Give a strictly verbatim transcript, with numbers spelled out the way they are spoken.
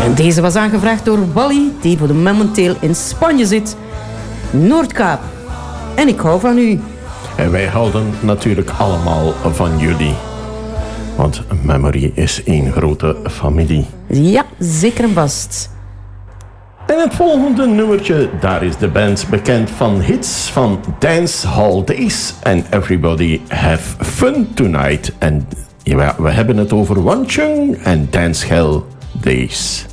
En deze was aangevraagd door Wally, die voor de momenteel in Spanje zit. Noordkaap. En ik hou van u. En wij houden natuurlijk allemaal van jullie. Want Memory is één grote familie. Ja, zeker en vast. En het volgende nummertje, daar is de band bekend van hits van Dance Hall Days en Everybody Have Fun Tonight. En ja, we hebben het over Wanchung en Dance Hall Days.